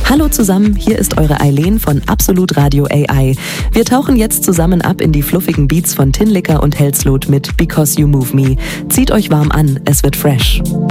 Hallo zusammen, hier ist eure Eileen von Absolut Radio AI. Wir tauchen jetzt zusammen ab in die fluffigen Beats von Tinlicker und Helsloot mit Because You Move Me. Zieht euch warm an, es wird fresh.